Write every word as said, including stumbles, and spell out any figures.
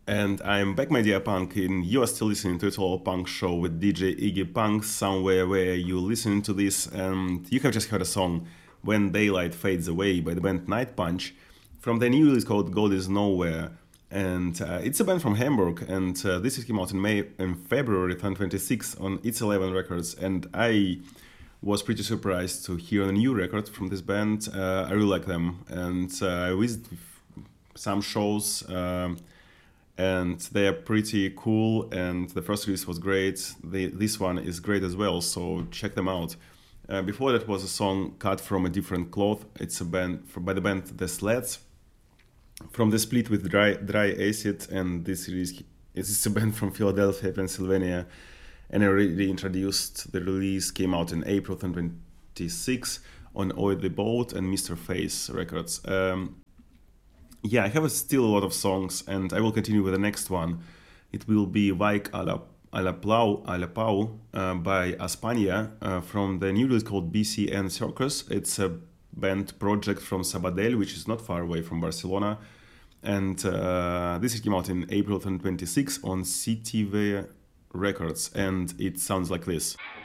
And I'm back, my dear punk, and you are still listening to Total Punk Show with D J Iggy Punk, somewhere where you listen to this, and you have just heard a song, When Daylight Fades Away, by the band Night Punch, from their new release called God Is Nowhere. And uh, it's a band from Hamburg, and uh, this came out in May and February twenty twenty-six on It's Eleven Records, and I was pretty surprised to hear a new record from this band. Uh, I really like them, and uh, I visited some shows. Um, and they are pretty cool, and the first release was great. The, this one is great as well, so check them out. Uh, before that was a song Cut From a Different Cloth. It's a band from, by the band The Sleds, from the split with Dry, Dry Acid, and this release is a band from Philadelphia, Pennsylvania, and I already introduced the release, came out in April twenty twenty-six on Oil the Boat and Mister Face Records. Um, Yeah, I have a still a lot of songs, and I will continue with the next one. It will be Vaik a la, a la Plau, a la Pau uh, by Aspania uh, from the new release called B C N Circus. It's a band project from Sabadell, which is not far away from Barcelona. And uh, this came out in April twenty twenty-six on C T V Records, and it sounds like this.